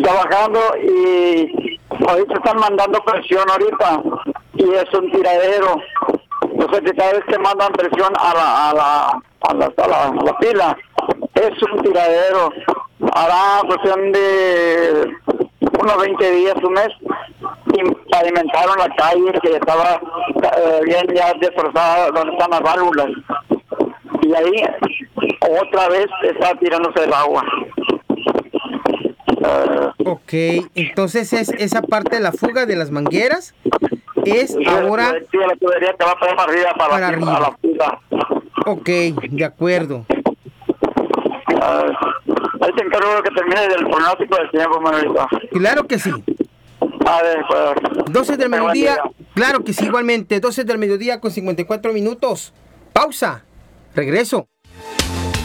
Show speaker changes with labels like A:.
A: trabajando y ahorita están mandando presión ahorita y es un tiradero. O sea que cada vez que mandan presión a la pila es un tiradero. Hará cuestión de unos 20 días, un mes, y pavimentaron la calle que estaba bien ya destrozada donde están las válvulas. Y ahí otra vez está tirándose el agua.
B: Ok, entonces es esa parte de la fuga de las mangueras es ahora
A: Sí, la tubería que va para arriba, para
B: arriba.
A: a la pila.
B: Ok, de acuerdo.
A: Ahí te encargo que termine del pronóstico del tiempo, Manuelito.
B: Claro que sí.
A: A ver, pues.
B: 12 del mediodía, claro que sí, igualmente. 12 del mediodía con 54 minutos. Pausa. Regreso.